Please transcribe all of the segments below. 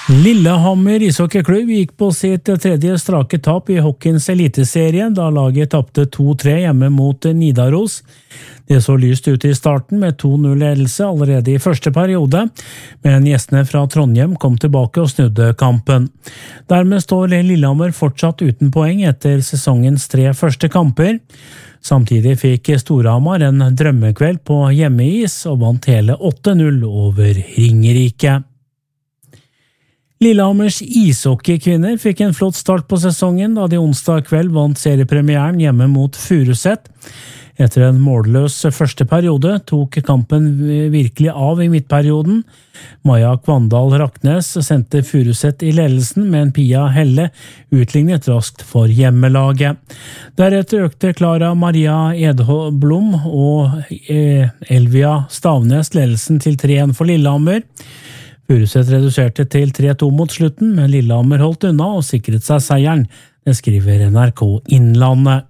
Lillehammer ishockeyklubb gikk på sitt tredje strake tap i hockeyens eliteserie, da laget tapte 2-3 hjemme mot Nidaros. Det så lyst ut i starten med 2-0-ledelse allerede i første periode, men gjestene fra Trondheim kom tilbake og snudde kampen. Dermed står Lillehammer fortsatt uten poeng etter sesongens 3 første kamper. Samtidig fikk Storhamar en drømmekveld på hjemmeis og vant hele 8-0 over Ringerike. Lillehammers ishockeykvinner fikk en flott start på sesongen da de onsdag kveld vant seriepremieren hjemme mot Furuset. Etter en målløs første periode tok kampen virkelig av i midtperioden. Maja Kvandal Raknes sendte Furuset i ledelsen, men Pia Helle utlignet raskt for hjemmelaget. Deretter økte Clara Maria Edholm og Elvia Stavnes ledelsen til 3-1 for Lillehammer. Furuset reduserte til 3-2 mot slutten, men Lillehammer holdt unna og sikret seg seieren, det skriver NRK Innlandet.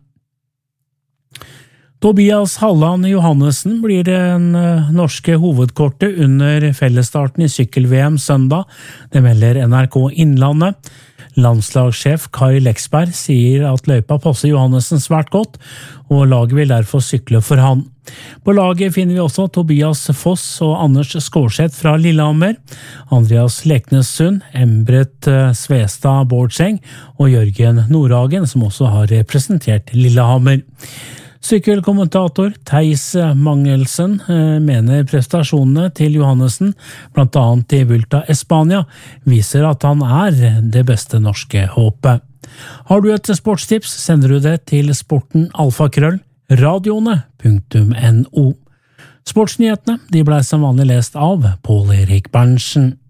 Tobias Halland Johannessen blir den norske hovedkortet under fellesstarten i sykkel-VM søndag, det melder NRK Innlandet. Landslagssjef Kai Leksberg sier at løypa passer Johannessen svært godt, og laget vil derfor sykle for han. På laget finner vi også Tobias Foss og Anders Skårseth fra Lillehammer, Andreas Leknessund, Embret Svestad Bårdseng og Jørgen Nordhagen, som også har representert Lillehammer. Sykkelkommentator Theis Mangelsen mener prestasjonene til Johannessen, blant annet i Vuelta Espania, viser at han er det beste norske håpet. Har du et sportstips, sender du det til sporten@radioene.no. Sportsnyhetene de ble som vanlig lest av Pål Erik Berntsen.